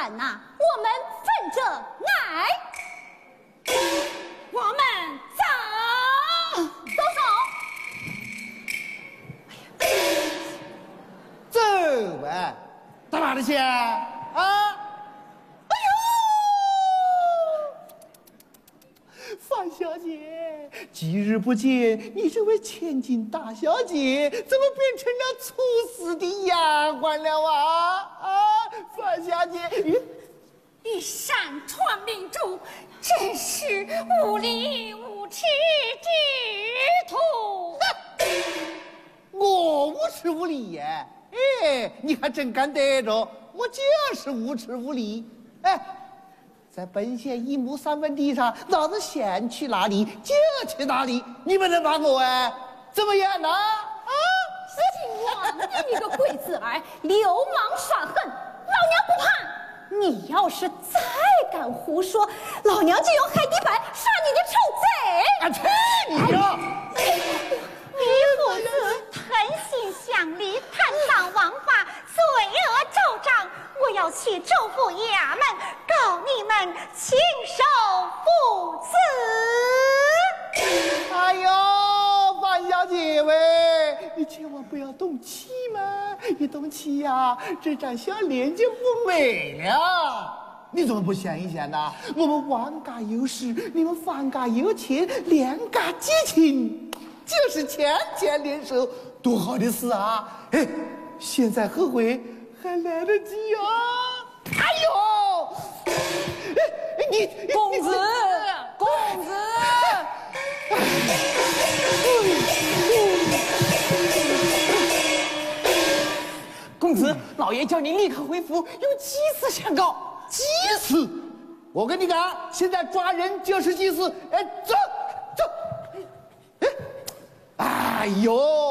办呐？我们分着来。我们走， 走啊！到哪里去啊？啊！哎呦，范小姐，几日不见，你这位千金大小姐怎么变成了厨师的丫鬟了啊？啊，范小姐， 你擅闯明珠，真是无礼无耻之徒！ 我无耻无礼耶！哎，你还真敢逮着，我就是无耻无礼。哎，在本县1亩3分地上，老子想去哪里就去哪里，你们能把我哎？怎么样呢？啊！ 姓王的你个鬼子儿，流氓耍横，老娘不怕！你要是再敢胡说，老娘就用海底板杀你的臭贼！ 啊，去你呀！ 你父子疼心相离，贪赃枉法，罪恶昭彰，我要去州府衙门告你们亲手父子。 哎呦，范小姐喂，你千万不要动气嘛！一动气呀，这张小脸就不美了。你怎么不想一想呢？我们王家有势，你们范家有钱，两家结亲，就是强强联手，多好的事啊！哎，现在后悔还来得及啊！哎呦，哎，你公子，公子。公子，老爷叫你立刻回府，有急事相告。 急事！我跟你讲，现在抓人就是急事。哎，走走！哎呦，